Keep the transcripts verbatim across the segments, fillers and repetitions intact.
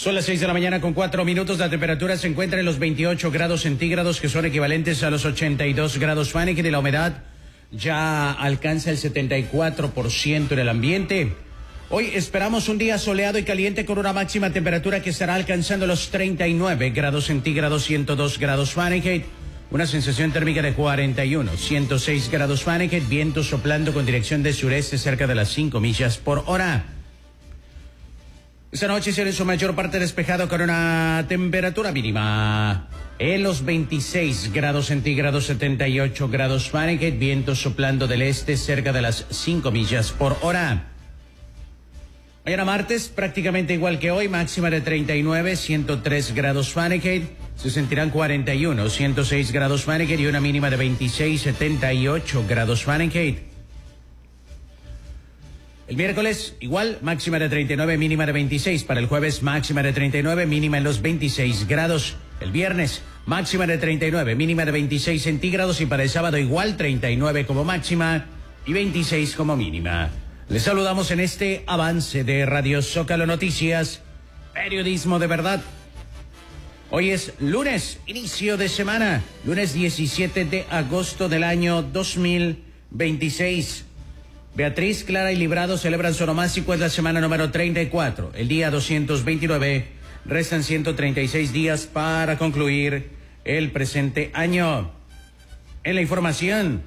Son las seis de la mañana con cuatro minutos. La temperatura se encuentra en los veintiocho grados centígrados, que son equivalentes a los ochenta y dos grados Fahrenheit, y la humedad ya alcanza el setenta y cuatro por ciento en el ambiente. Hoy esperamos un día soleado y caliente con una máxima temperatura que estará alcanzando los treinta y nueve grados centígrados, ciento dos grados Fahrenheit. Una sensación térmica de cuarenta y uno, ciento seis grados Fahrenheit. Viento soplando con dirección de sureste cerca de las cinco millas por hora. Esta noche será en su mayor parte despejado con una temperatura mínima en los veintiséis grados centígrados, setenta y ocho grados Fahrenheit. Viento soplando del este cerca de las cinco millas por hora. Mañana martes, prácticamente igual que hoy, máxima de treinta y nueve, ciento tres grados Fahrenheit. Se sentirán cuarenta y uno, ciento seis grados Fahrenheit y una mínima de veintiséis, setenta y ocho grados Fahrenheit. El miércoles, igual, máxima de treinta y nueve, mínima de veintiséis. Para el jueves, máxima de treinta y nueve, mínima en los veintiséis grados. El viernes, máxima de treinta y nueve, mínima de veintiséis centígrados. Y para el sábado, igual, treinta y nueve como máxima y veintiséis como mínima. Les saludamos en este avance de Radio Zócalo Noticias, periodismo de verdad. Hoy es lunes, inicio de semana, lunes diecisiete de agosto del año dos mil veintiséis. Beatriz, Clara y Librado celebran su onomástico, es la semana número treinta y cuatro, el día doscientos veintinueve. Restan ciento treinta y seis días para concluir el presente año. En la información,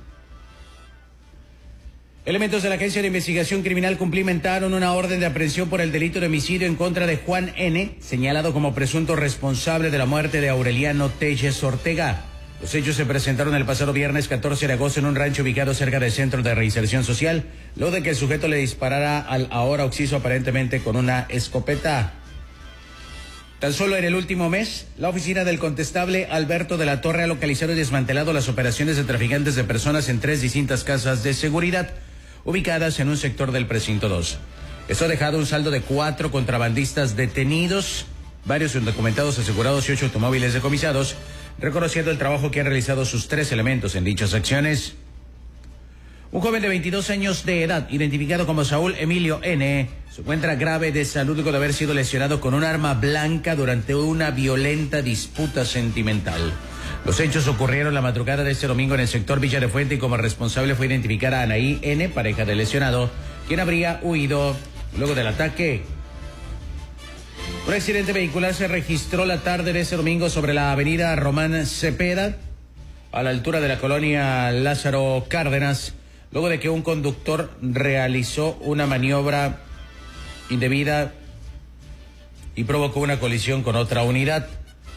elementos de la Agencia de Investigación Criminal cumplimentaron una orden de aprehensión por el delito de homicidio en contra de Juan N., señalado como presunto responsable de la muerte de Aureliano Telles Ortega. Los hechos se presentaron el pasado viernes catorce de agosto en un rancho ubicado cerca del Centro de Reinserción Social, luego de que el sujeto le disparara al ahora occiso aparentemente con una escopeta. Tan solo en el último mes, la oficina del contestable Alberto de la Torre ha localizado y desmantelado las operaciones de traficantes de personas en tres distintas casas de seguridad, ubicadas en un sector del precinto dos. Esto ha dejado un saldo de cuatro contrabandistas detenidos, varios indocumentados asegurados y ocho automóviles decomisados, reconociendo el trabajo que han realizado sus tres elementos en dichas acciones. Un joven de veintidós años de edad, identificado como Saúl Emilio N., se encuentra grave de salud luego de haber sido lesionado con un arma blanca durante una violenta disputa sentimental. Los hechos ocurrieron la madrugada de este domingo en el sector Villa de Fuente y como responsable fue identificada a Anaí N., pareja del lesionado, quien habría huido luego del ataque. Un accidente vehicular se registró la tarde de este domingo sobre la avenida Román Cepeda, a la altura de la colonia Lázaro Cárdenas, luego de que un conductor realizó una maniobra indebida y provocó una colisión con otra unidad.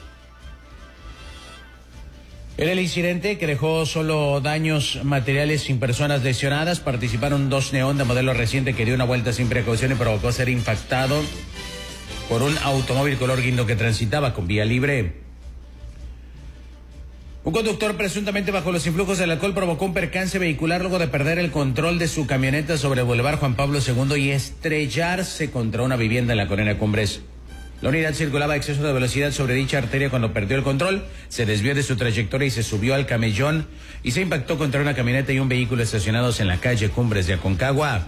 En el incidente, que dejó solo daños materiales sin personas lesionadas, participaron dos neón de modelo reciente que dio una vuelta sin precaución y provocó ser impactado por un automóvil color guindo que transitaba con vía libre. Un conductor presuntamente bajo los influjos del alcohol provocó un percance vehicular luego de perder el control de su camioneta sobre el Boulevard Juan Pablo segundo y estrellarse contra una vivienda en la colonia Cumbres. La unidad circulaba a exceso de velocidad sobre dicha arteria cuando perdió el control, se desvió de su trayectoria y se subió al camellón y se impactó contra una camioneta y un vehículo estacionados en la calle Cumbres de Aconcagua.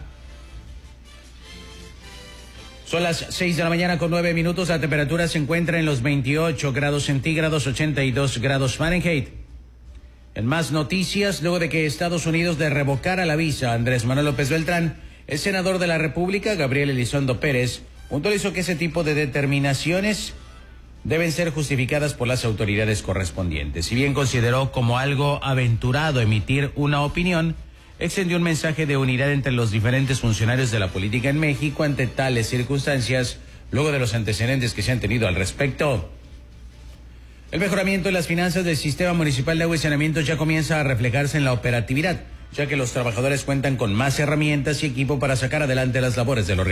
Son las seis de la mañana con nueve minutos. La temperatura se encuentra en los veintiocho grados centígrados, ochenta y dos grados Fahrenheit. En más noticias, luego de que Estados Unidos le revocara la visa a Andrés Manuel López Beltrán, el senador de la República, Gabriel Elizondo Pérez, puntualizó que ese tipo de determinaciones deben ser justificadas por las autoridades correspondientes. Si bien consideró como algo aventurado emitir una opinión, extendió un mensaje de unidad entre los diferentes funcionarios de la política en México ante tales circunstancias, luego de los antecedentes que se han tenido al respecto. El mejoramiento de las finanzas del sistema municipal de agua y saneamiento ya comienza a reflejarse en la operatividad, ya que los trabajadores cuentan con más herramientas y equipo para sacar adelante las labores de los